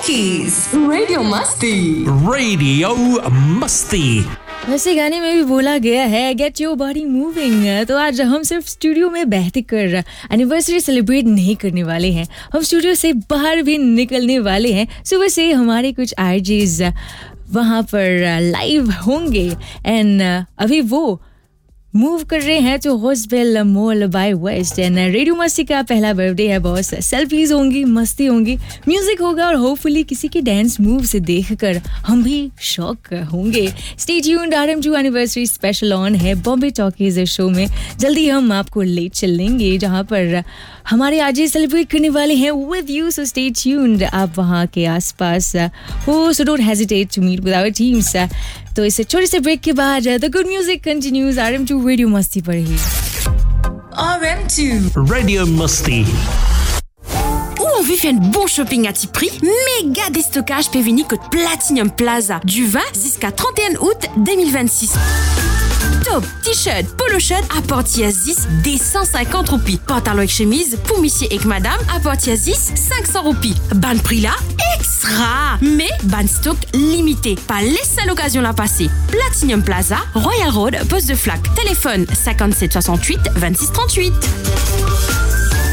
Talkies, Radio Masti. Radio Musty. वैसे गाने में भी बोला गया है गेट योर बॉडी मूविंग। तो आज हम सिर्फ स्टूडियो में बैठ कर एनिवर्सरी सेलिब्रेट नहीं करने वाले हैं, हम स्टूडियो से बाहर भी निकलने वाले हैं। सुबह से हमारे कुछ आरजेस वहाँ पर लाइव होंगे एंड अभी वो मूव कर रहे हैं तो hospital mall bye waste. And radio मस्ती का पहला बर्थडे है बॉस, सेल्फीज होंगी, मस्ती होंगी, म्यूजिक होगा और होपफुली किसी के डांस मूव से देखकर हम भी शॉक होंगे। Stay tuned, RM2 anniversary special on है बॉम्बे टॉकीज शो में। जल्दी हम आपको ले चलेंगे जहां पर हमारे आज सेलिब्रेट करने वाले हैं with you, so stay tuned. आप वहां के आसपास हो, so don't hesitate to meet with our teams. तो इस छोटे से ब्रेक के बाद the good music continues RM2 radio मस्ती पर ही। RM2 Radio Musty. Où on veut faire un bon shopping à petit prix, méga déstockage peut venir code Platinum Plaza du 20 jusqu'à 31 août 2026. Top, t-shirt, polo shirt à partir 10 des 150 roupies. Pantalon avec chemise pour monsieur et madame à partir 10 500 roupies. Ban prix là, extra! Mais ban stock limité. Pas laisser l'occasion la passer. Platinum Plaza, Royal Road, poste de Flac. Téléphone 57 68 26 38.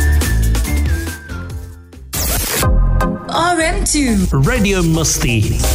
RM2 Radio Musty.